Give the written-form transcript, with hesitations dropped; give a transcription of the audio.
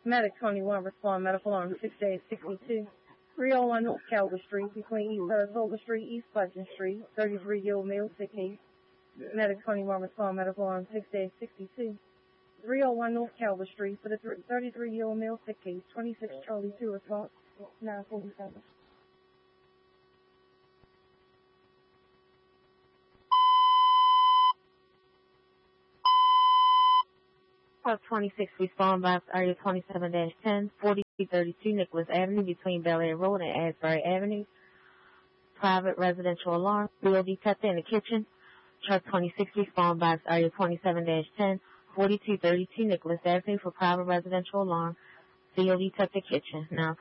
Medic 21, respond medical alarm 6862. 301 North Calvert Street, between East Saratoga Street, East Pleasant Street, 33-year-old male sick case. Medic 21, respond medical alarm 6862. 301 North Calvert Street, for the 33-year-old male sick case, 26 Charlie 2, response 947. 1226, respond box area 27-10, 4232 Nicholas Avenue between Bel Air Road and Asbury Avenue. Private residential alarm. Real detector in the kitchen. Truck 26, respond box area 27-10, 4232 Nicholas Avenue for private residential alarm. CO detector kitchen. Now